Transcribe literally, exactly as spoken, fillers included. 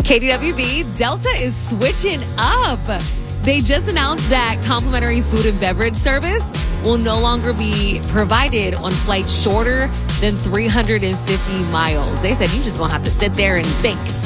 K D W B, Delta is switching up. They just announced that complimentary food and beverage service will no longer be provided on flights shorter than three hundred fifty miles. They said you just gonna have to sit there and think